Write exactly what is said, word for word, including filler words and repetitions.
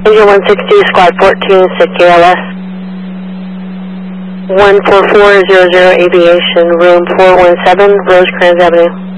Engine one sixty, Squad fourteen, S I C K L S. one four four zero zero Aviation, room four one seven, Rosecrans Avenue.